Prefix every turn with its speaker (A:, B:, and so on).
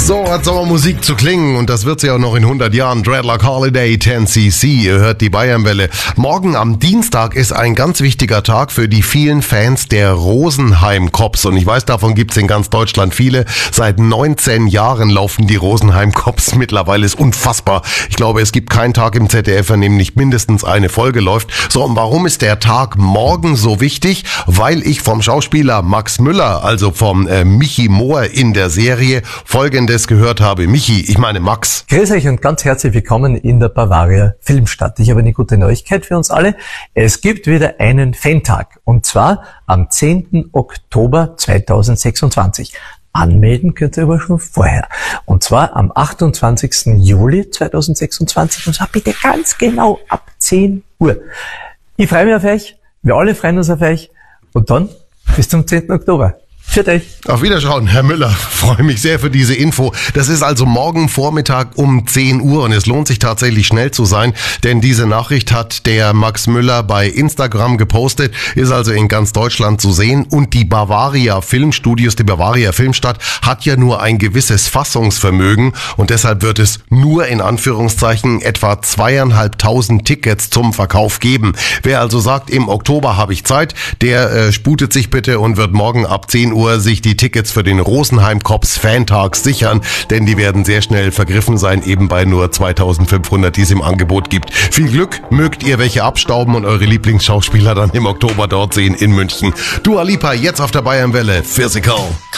A: So hat Sommermusik zu klingen und das wird sie auch noch in 100 Jahren. Dreadlock Holiday 10cc, ihr hört die Bayernwelle. Morgen am Dienstag ist ein ganz wichtiger Tag für die vielen Fans der Rosenheim Cops und ich weiß, davon gibt's in ganz Deutschland viele. Seit 19 Jahren laufen die Rosenheim Cops, mittlerweile ist unfassbar. Ich glaube, es gibt keinen Tag im ZDF, an dem nicht mindestens eine Folge läuft. So, und warum ist der Tag morgen so wichtig? Weil ich vom Schauspieler Max Müller, also vom Michi Mohr in der Serie, Folgendes gehört habe. Michi, ich meine Max.
B: Grüß euch und ganz herzlich willkommen in der Bavaria Filmstadt. Ich habe eine gute Neuigkeit für uns alle. Es gibt wieder einen Fantag und zwar am 10. Oktober 2026. Anmelden könnt ihr aber schon vorher. Und zwar am 28. Juli 2026 und zwar bitte ganz genau ab 10 Uhr. Ich freue mich auf euch, wir alle freuen uns auf euch und dann bis zum 10. Oktober. Für euch.
A: Auf Wiederschauen, Herr Müller. Freue mich sehr für diese Info. Das ist also morgen Vormittag um 10 Uhr und es lohnt sich tatsächlich schnell zu sein, denn diese Nachricht hat der Max Müller bei Instagram gepostet, ist also in ganz Deutschland zu sehen und die Bavaria Filmstudios, die Bavaria Filmstadt hat ja nur ein gewisses Fassungsvermögen und deshalb wird es nur in Anführungszeichen etwa 2.500 Tickets zum Verkauf geben. Wer also sagt, im Oktober habe ich Zeit, der sputet sich bitte und wird morgen ab 10 Uhr sich die Tickets für den Rosenheim Cops Fantag sichern, denn die werden sehr schnell vergriffen sein, eben bei nur 2.500, die es im Angebot gibt. Viel Glück, mögt ihr welche abstauben und eure Lieblingsschauspieler dann im Oktober dort sehen in München. Dua Lipa jetzt auf der Bayernwelle, Physical.